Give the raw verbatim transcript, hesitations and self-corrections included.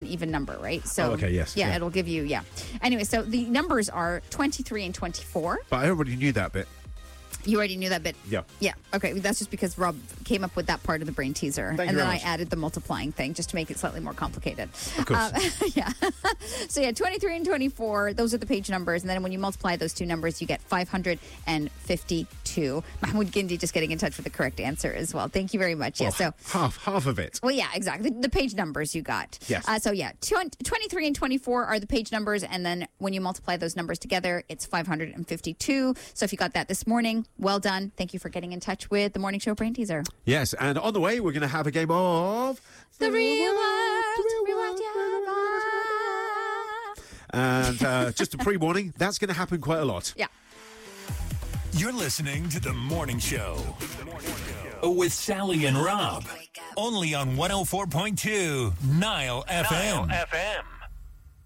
even number, right? So Oh, okay, yes, Yeah, yeah. it'll give you, yeah. Anyway, so the numbers are twenty-three and twenty-four. But I already knew that bit. You already knew that bit? Yeah. Yeah. Okay. That's just because Rob came up with that part of the brain teaser. Thank and you then very I much. added the multiplying thing just to make it slightly more complicated. Of course. Um, yeah. So, yeah, twenty-three and twenty-four, those are the page numbers. And then when you multiply those two numbers, you get five hundred fifty-two. Mahmoud Gindi just getting in touch with the correct answer as well. Thank you very much. Well, Yeah. So, half half of it. well, yeah, exactly. The page numbers you got. Yes. Uh, so, yeah, twenty-three and twenty-four are the page numbers. And then when you multiply those numbers together, it's five hundred fifty-two. So if you got that this morning, well done. Thank you for getting in touch with the Morning Show Brain Teaser. Yes, and on the way, we're going to have a game of... The real world. Rewind, yeah. And uh, just a pre-warning, that's going to happen quite a lot. Yeah. You're listening to The Morning Show with Sally and Rob. Only on one oh four point two Nile F M.